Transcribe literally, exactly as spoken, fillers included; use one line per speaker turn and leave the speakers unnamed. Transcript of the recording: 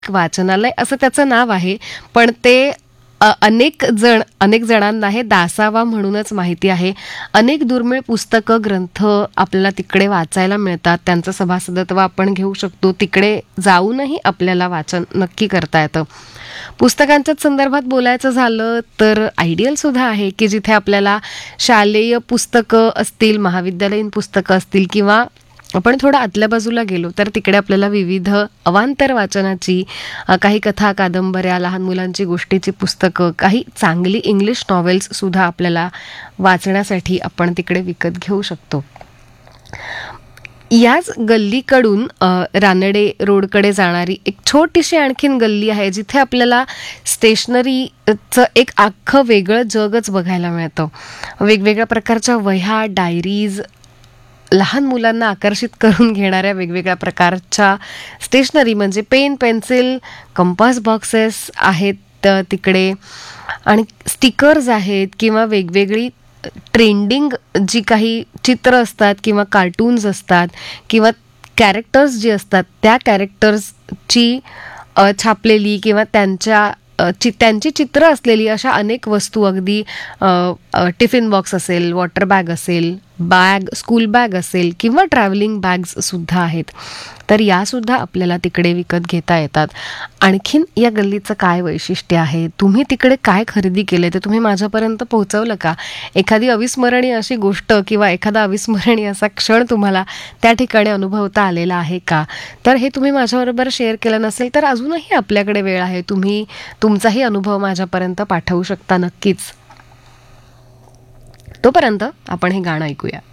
वाचनालय असं त्याचं नाव आहे, पण ते अ, अनेक जण अनेक जणांना हे दासावा म्हणूनच माहिती आहे. अनेक दुर्मिळ पुस्तकं, ग्रंथ आपल्याला तिकडे वाचायला मिळतात. त्यांचं सभासदत्व आपण घेऊ शकतो. तिकडे जाऊनही आपल्याला वाचन नक्की करता येतं. पुस्तकांच्याच संदर्भात बोलायचं झालं तर आयडियल सुद्धा आहे, की जिथे आपल्याला शालेय पुस्तकं असतील, महाविद्यालयीन पुस्तकं असतील किंवा आपण थोडं आतल्या बाजूला गेलो तर तिकडे आपल्याला विविध अवांतर वाचनाची अ, काही कथा, कादंबऱ्या, लहान मुलांची गोष्टीची पुस्तकं, काही चांगली इंग्लिश नॉवेल्स सुद्धा आपल्याला वाचण्यासाठी आपण तिकडे विकत घेऊ शकतो. याच गल्लीकडून अ, रानडे रोडकडे जाणारी एक छोटीशी आणखीन गल्ली आहे, जिथे आपल्याला स्टेशनरीचं एक अख्खं वेगळं जगच बघायला मिळतं. वेगवेगळ्या प्रकारच्या वह्या, डायरीज, लहान मुलांना आकर्षित करून घेणाऱ्या वेगवेगळ्या प्रकारच्या स्टेशनरी म्हणजे पेन, पेन्सिल, कंपास बॉक्सेस आहेत अ, तिकडे आणि स्टिकर्स आहेत किंवा वेगवेगळी ट्रेंडिंग जी काही चित्र असतात किंवा कार्टून्स असतात किंवा कॅरेक्टर्स जी असतात त्या कॅरेक्टर्सची अ, छापलेली किंवा त्यांच्या अ, चि त्यांची चित्र असलेली अशा अनेक वस्तू अगदी अ, अ, टिफिन बॉक्स असेल, वॉटर बॅग असेल, बॅग, स्कूल बॅग असेल किंवा ट्रॅव्हलिंग बॅग्ससुद्धा आहेत. तर यासुद्धा आपल्याला तिकडे विकत घेता येतात. आणखीन या गल्लीचं काय वैशिष्ट्य आहे? तुम्ही तिकडे काय खरेदी केले ते तुम्ही माझ्यापर्यंत पोहोचवलं का? एखादी अविस्मरणीय अशी गोष्ट किंवा एखादा अविस्मरणीय असा क्षण तुम्हाला त्या ठिकाणी अनुभवता आलेला आहे का? तर हे तुम्ही माझ्याबरोबर शेअर केलं नसेल तर अजूनही आपल्याकडे वेळ आहे. तुम्ही तुमचाही अनुभव माझ्यापर्यंत पाठवू शकता नक्कीच. तोपर्यंत आपण हे गाणं ऐकूया.